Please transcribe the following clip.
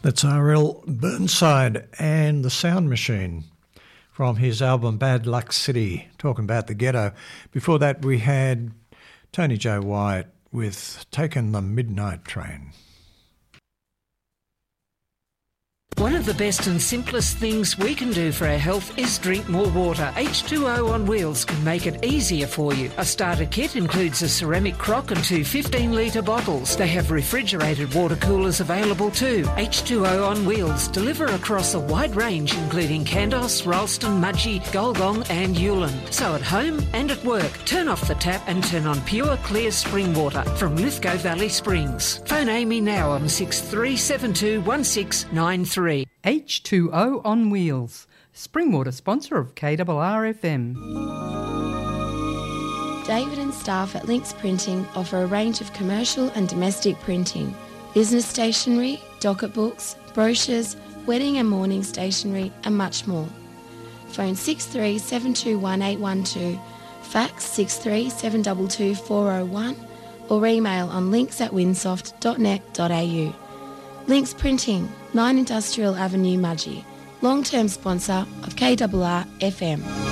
That's R.L. Burnside and the Sound Machine from his album Bad Luck City, talking about the ghetto. Before that we had Tony J. White with Taking the Midnight Train. One of the best and simplest things we can do for our health is drink more water. H2O on Wheels can make it easier for you. A starter kit includes a ceramic crock and 2 15-litre bottles. They have refrigerated water coolers available too. H2O on Wheels deliver across a wide range including Kandos, Ralston, Mudgee, Golgong and Ulan. So at home and at work, turn off the tap and turn on pure clear spring water from Lithgow Valley Springs. Phone Amy now on 63721693. H2O on Wheels, Springwater sponsor of KRRFM. David and staff at Links Printing offer a range of commercial and domestic printing, business stationery, docket books, brochures, wedding and mourning stationery and much more. Phone 63721812, fax 63722401 or email on links@winsoft.net.au. Links Printing, 9 Industrial Avenue, Mudgee. Long-term sponsor of KRRFM.